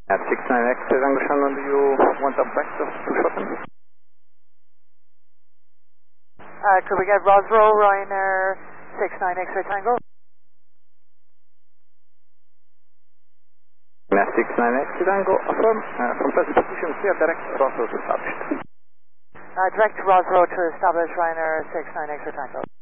At 69X, Tango Shannon, do you want a back to shorten? Could we get Roswell, Ryanair 69 X-ray Tango? At 69X, Tango, affirm, from present position, clear direct Roswell to established. Direct Roswell to establish Ryanair 69 X-ray Tango.